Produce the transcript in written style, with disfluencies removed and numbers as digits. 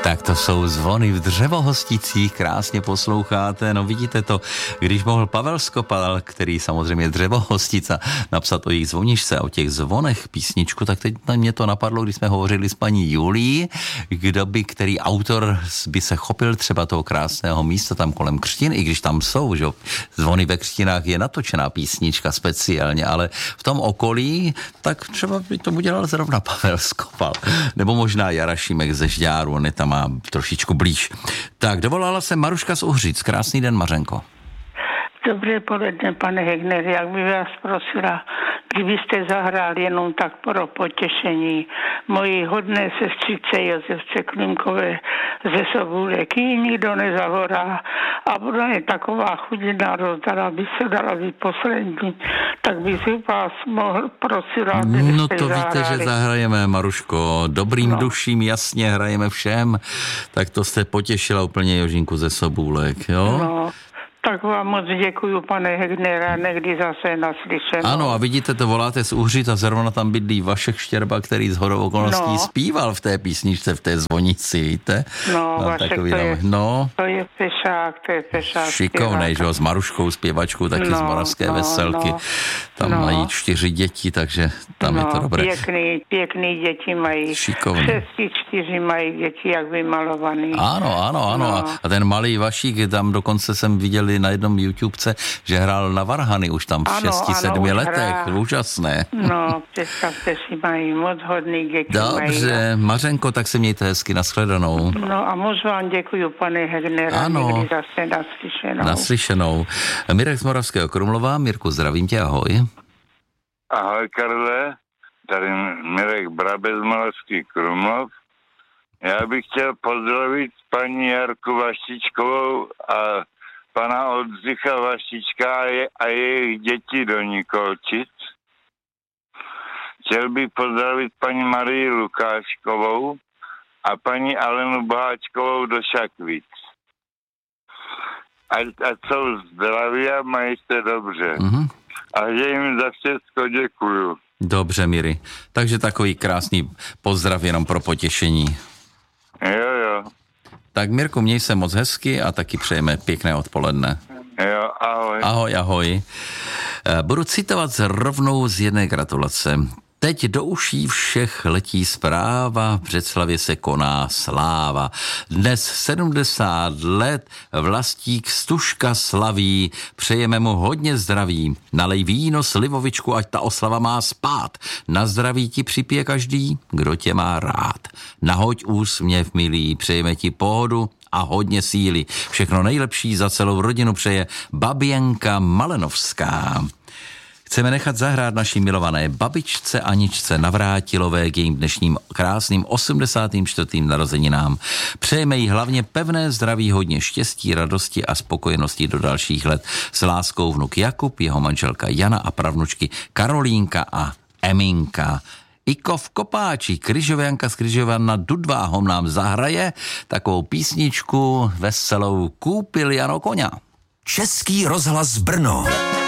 Tak to jsou zvony v Dřevohosticích, krásně posloucháte, no vidíte to, když mohl Pavel Skopal, který samozřejmě je Dřevohostica, napsat o jejich zvoničce a o těch zvonech písničku, tak teď mě to napadlo, když jsme hovořili s paní Julií, který autor by se chopil třeba toho krásného místa tam kolem křtin, i když tam jsou, že zvony ve křtinách je natočená písnička speciálně, ale v tom okolí, tak třeba by to udělal zrovna Pavel Skopal, nebo možná Jara Šimek ze Žďáru, on je tam má trošičku blíž. Tak, dovolala se Maruška z Uhřic. Krásný den, Mařenko. Dobré poledne, pane Hegner, jak by vás prosila, kdybyste zahrál jenom tak pro potěšení mojí hodné sestřice Josefce Klimkové ze Sobůlek. Jí nikdo nezahorá a ona je taková chudina rozdala, by se dala být poslední, tak bych vás mohl prosila, no to víte, že zahrajeme, Maruško, dobrým duším, jasně hrajeme všem, tak to jste potěšila úplně Jožinku ze Sobůlek, jo? No. Tak vám moc děkuju, pane Hegnera, někdy zase naslyšenou. Ano, a vidíte, to voláte z Uhřic a zrovna tam bydlí Vašek Štěrba, který z hodou okolností zpíval v té písničce, v té zvonici, víte? No, Vašek, takový, to je pešák, šikovnej, že jo, s Maruškou zpěvačkou, taky z Moravské Veselky. Tam mají 4 děti, takže tam je to dobré. Pěkný děti mají. Šikovný. 4 mají děti, jak vymalovaný. Ano. No. A ten malý Vašík, tam dokonce jsem viděl na jednom YouTubece, že hrál na varhany už tam v 6-7 letech. Úžasné. No, představte si, mají moc hodný děti. Dobře, Mařenko, tak se mějte hezky, nashledanou. No a moc vám děkuju, pane Hegnera. Ano. Někdy zase naslyšenou. Naslyšenou. Mirek z Moravského Krumlova. Mirku, zdravím tě, ahoj. Ahoj, Karle. Tady Mirek Brabec z Moravský Krumlov. Já bych chtěl pozdravit paní Jarku Vaštičkovou a pana Oldřicha Vaštička a jejich děti do Nikolčic. Chtěl bych pozdravit paní Marii Lukáškovou a paní Alenu Boháčkovou do Šakvic. A jsou zdraví a mají se dobře. Mm-hmm. A že jim za všechno děkuju. Dobře, Miri. Takže takový krásný pozdrav jenom pro potěšení. Jo. Tak Mirku, měj se moc hezky a taky přejeme pěkné odpoledne. Jo, ahoj. Ahoj. Budu citovat rovnou z jedné gratulace. Teď do uší všech letí zpráva, v Břeclavě se koná sláva. Dnes 70 let Vlastík Stužka slaví, přejeme mu hodně zdraví. Nalej víno, slivovičku, ať ta oslava má spát. Na zdraví ti připije každý, kdo tě má rád. Nahoď úsměv, milý, přejeme ti pohodu a hodně síly. Všechno nejlepší za celou rodinu přeje Baběnka Malenovská. Chceme nechat zahrát naší milované babičce Aničce Navrátilové k jejím dnešním krásným 84. narozeninám. Přejeme jí hlavně pevné zdraví, hodně štěstí, radosti a spokojenosti do dalších let. S láskou vnuk Jakub, jeho manželka Jana a pravnučky Karolínka a Eminka. Iko v Kopáči, Kryžovianka z Kryžoviana Dudváhom nám zahraje takovou písničku veselou Kúpil Jano koňa. Český rozhlas Brno.